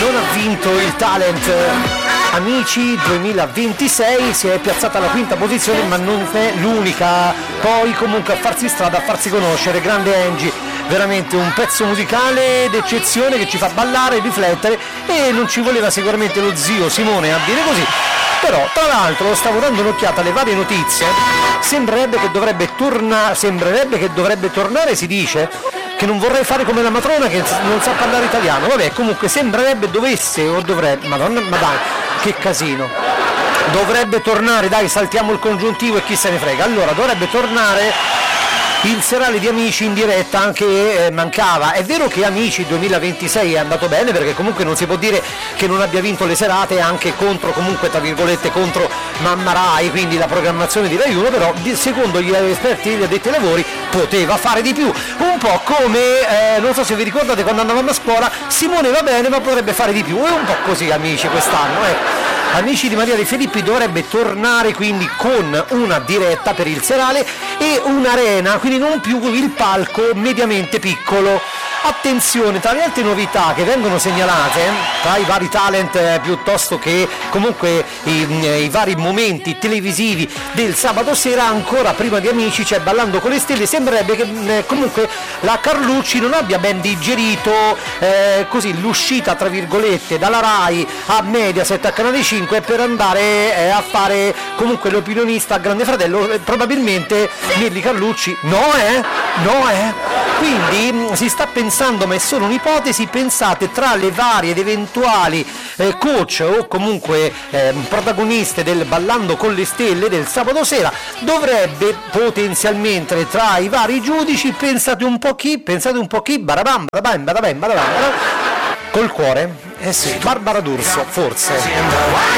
non ha vinto il Talent Amici 2026, si è piazzata alla quinta posizione, ma non è l'unica poi comunque a farsi strada, a farsi conoscere. Grande Angie, veramente un pezzo musicale d'eccezione che ci fa ballare, riflettere, e non ci voleva sicuramente lo zio Simone a dire così. Però tra l'altro stavo dando un'occhiata alle varie notizie, sembrerebbe che dovrebbe tornare, si dice, che non vorrei fare come la matrona che non sa parlare italiano, vabbè, comunque sembrerebbe madonna, ma dai, che casino, dovrebbe tornare, dai, saltiamo il congiuntivo e chi se ne frega. Allora, dovrebbe tornare il serale di Amici in diretta, anche mancava. È vero che Amici 2026 è andato bene, perché comunque non si può dire che non abbia vinto le serate, anche contro, comunque tra virgolette, contro Mamma Rai, quindi la programmazione di Rai 1, però secondo gli esperti degli addetti ai lavori poteva fare di più, un po' come non so se vi ricordate quando andavamo a scuola, Simone va bene ma potrebbe fare di più, è un po' così Amici quest'anno, Amici di Maria De Filippi dovrebbe tornare quindi con una diretta per il serale e un'arena, quindi non più il palco mediamente piccolo. Attenzione, tra le altre novità che vengono segnalate, tra i vari talent piuttosto che comunque i vari momenti televisivi del sabato sera, ancora prima di Amici c'è Ballando con le Stelle. Sembrerebbe che comunque la Carlucci non abbia ben digerito così l'uscita tra virgolette dalla Rai a Mediaset, a Canale 5, per andare a fare comunque l'opinionista a Grande Fratello. Probabilmente Mirli Carlucci quindi si sta pensando, ma è solo un'ipotesi, pensate, tra le varie ed eventuali coach o comunque protagoniste del Ballando con le Stelle del sabato sera, dovrebbe potenzialmente tra i vari giudici, pensate un po' chi, barabam, col cuore, sì, Barbara D'Urso, forse.